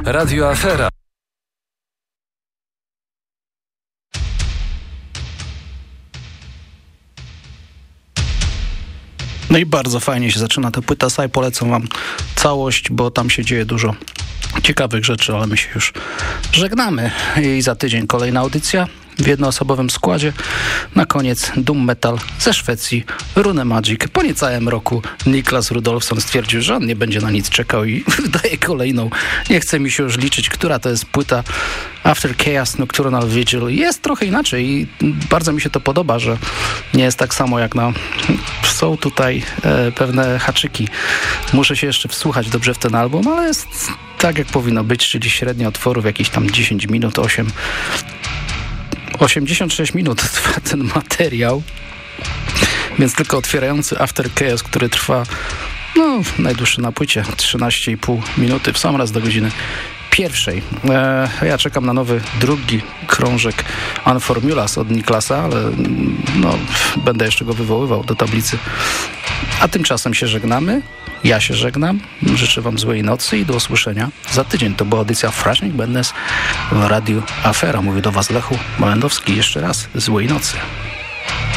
Radio Afera. No i bardzo fajnie się zaczyna ta płyta Psy. Polecam wam całość, bo tam się dzieje dużo ciekawych rzeczy, ale my się już żegnamy. I za tydzień kolejna audycja w jednoosobowym składzie. Na koniec Doom Metal ze Szwecji, Rune Magic. Po niecałym roku Niklas Rudolfsson stwierdził, że on nie będzie na nic czekał i daje kolejną. Nie chce mi się już liczyć, która to jest płyta. After Chaos Nocturnal Vigil. Jest trochę inaczej i bardzo mi się to podoba, że nie jest tak samo jak na... Są tutaj pewne haczyki. Muszę się jeszcze wsłuchać dobrze w ten album, ale jest tak jak powinno być, czyli średnia otworów jakieś tam 10 minut, 86 minut trwa ten materiał, więc tylko otwierający After Chaos, który trwa najdłuższy na płycie 13,5 minuty w sam raz do godziny pierwszej. Ja czekam na nowy drugi krążek Unformulas od Niklasa, ale będę jeszcze go wywoływał do tablicy. A tymczasem się żegnamy. Ja się żegnam. Życzę wam złej nocy i do usłyszenia za tydzień. To była audycja Frightening Madness w Radiu Afera. Mówi do was Lechu Malendowski. Jeszcze raz złej nocy.